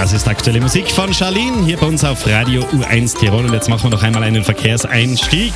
Das ist aktuelle Musik von Charlene hier bei uns auf Radio U1 Tirol. Und jetzt machen wir noch einmal einen Verkehrseinstieg.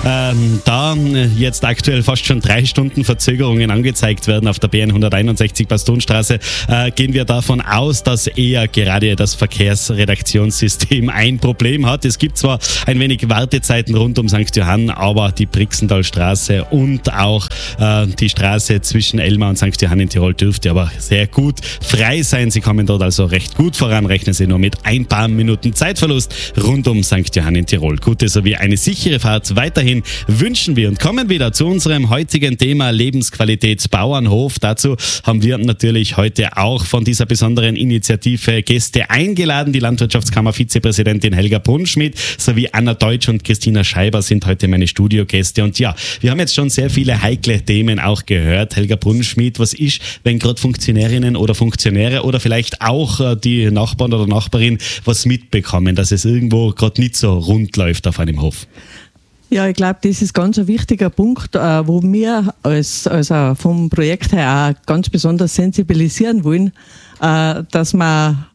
Da jetzt aktuell fast schon 3 Stunden Verzögerungen angezeigt werden auf der BN 161 Bastonstraße, gehen wir davon aus, dass eher gerade das Verkehrsredaktionssystem ein Problem hat. Es gibt zwar ein wenig Wartezeiten rund um St. Johann, aber die Brixendalstraße und auch die Straße zwischen Elmau und St. Johann in Tirol dürfte aber sehr gut frei sein. Sie kommen dort also recht gut voran, rechnen Sie nur mit ein paar Minuten Zeitverlust rund um St. Johann in Tirol. Gute sowie eine sichere Fahrt weiterhin wünschen wir und kommen wieder zu unserem heutigen Thema Lebensqualität Bauernhof. Dazu haben wir natürlich heute auch von dieser besonderen Initiative Gäste eingeladen. Die Landwirtschaftskammer-Vizepräsidentin Helga Brunschmidt sowie Anna Deutsch und Christina Scheiber sind heute meine Studiogäste. Und ja, wir haben jetzt schon sehr viele heikle Themen auch gehört. Helga Brunschmidt, was ist, wenn gerade Funktionärinnen oder Funktionäre oder vielleicht auch die Nachbarn oder Nachbarin was mitbekommen, dass es irgendwo gerade nicht so rund läuft auf einem Hof? Ja, ich glaube, das ist ganz ein wichtiger Punkt, wo wir also vom Projekt her auch ganz besonders sensibilisieren wollen, dass man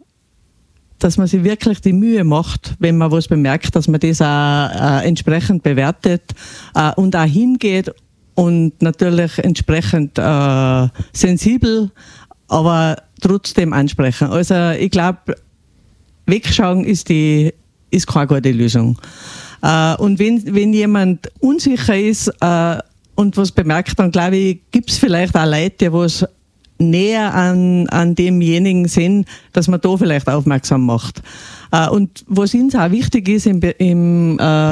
sich wirklich die Mühe macht, wenn man was bemerkt, dass man das auch entsprechend bewertet und auch hingeht und natürlich entsprechend sensibel, aber trotzdem ansprechen. Also ich glaube, wegschauen ist keine gute Lösung. Und wenn jemand unsicher ist und was bemerkt, dann glaube ich, gibt es vielleicht auch Leute, die was näher an demjenigen sind, dass man da vielleicht aufmerksam macht. Und was uns auch wichtig ist im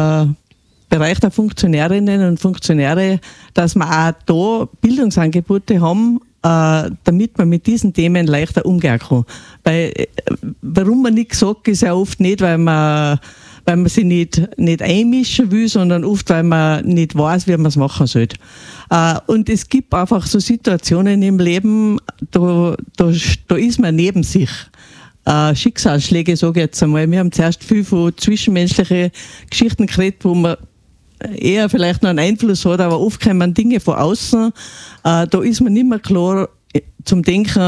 Bereich der Funktionärinnen und Funktionäre, dass wir auch da Bildungsangebote haben, damit man mit diesen Themen leichter umgehen kann. Weil, warum man nichts sagt, ist ja oft nicht, weil man sich nicht einmischen will, sondern oft, weil man nicht weiß, wie man es machen soll. Und es gibt einfach so Situationen im Leben, da ist man neben sich. Schicksalsschläge, sage ich jetzt einmal. Wir haben zuerst viel von zwischenmenschlichen Geschichten geredet, wo man eher vielleicht noch einen Einfluss hat, aber oft kommen Dinge von außen. Da ist man nicht mehr klar zum Denken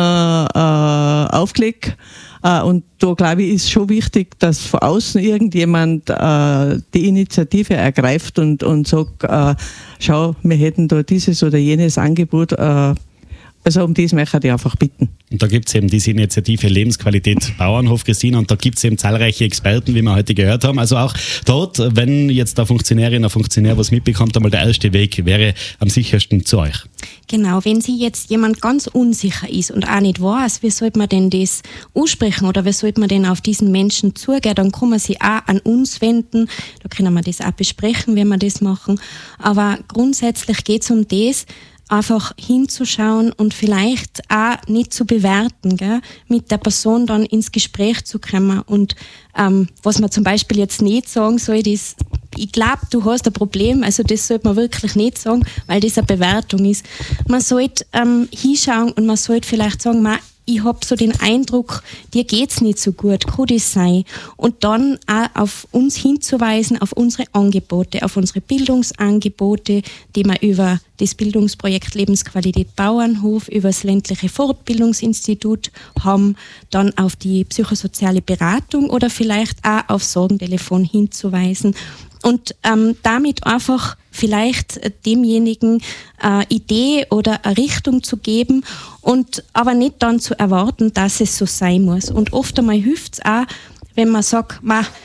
aufgelegt. Und da, glaube ich, ist schon wichtig, dass von außen irgendjemand die Initiative ergreift und sagt, schau, wir hätten da dieses oder jenes Angebot. Also um das möchte ich einfach bitten. Und da gibt es eben diese Initiative Lebensqualität Bauernhof, Christina, und da gibt es eben zahlreiche Experten, wie wir heute gehört haben. Also auch dort, wenn jetzt der Funktionärin, der Funktionär was mitbekommt, einmal der erste Weg wäre am sichersten zu euch. Genau, wenn sie jetzt jemand ganz unsicher ist und auch nicht weiß, wie sollte man denn das aussprechen oder wie sollte man denn auf diesen Menschen zugehen, dann kann man sich auch an uns wenden. Da können wir das auch besprechen, wenn wir das machen. Aber grundsätzlich geht es um das, einfach hinzuschauen und vielleicht auch nicht zu bewerten, gell? Mit der Person dann ins Gespräch zu kommen. Und was man zum Beispiel jetzt nicht sagen soll, ist, ich glaube, du hast ein Problem, also das sollte man wirklich nicht sagen, weil das eine Bewertung ist. Man sollte hinschauen und man sollte vielleicht sagen, ich habe so den Eindruck, dir geht's nicht so gut, kann das sein? Und dann auch auf uns hinzuweisen, auf unsere Angebote, auf unsere Bildungsangebote, die wir über das Bildungsprojekt Lebensqualität Bauernhof, über das ländliche Fortbildungsinstitut haben, dann auf die psychosoziale Beratung oder vielleicht auch auf Sorgentelefon hinzuweisen. Und damit einfach vielleicht demjenigen Idee oder eine Richtung zu geben und aber nicht dann zu erwarten, dass es so sein muss. Und oft einmal hilft es auch, wenn man sagt,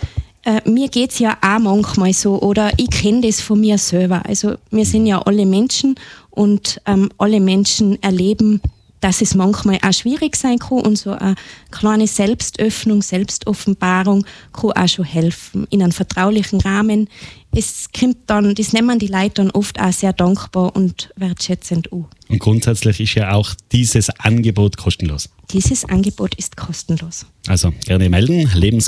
mir geht's ja auch manchmal so oder ich kenne das von mir selber. Also wir sind ja alle Menschen und alle Menschen erleben, dass es manchmal auch schwierig sein kann und so eine kleine Selbstöffnung, Selbstoffenbarung kann auch schon helfen in einem vertraulichen Rahmen. Das nehmen die Leute dann oft auch sehr dankbar und wertschätzend an. Und grundsätzlich ist ja auch dieses Angebot kostenlos. Dieses Angebot ist kostenlos. Also gerne melden,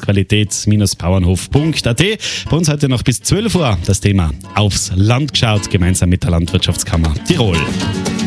lebensqualität-bauernhof.at. Bei uns heute noch bis 12 Uhr das Thema Aufs Land geschaut, gemeinsam mit der Landwirtschaftskammer Tirol.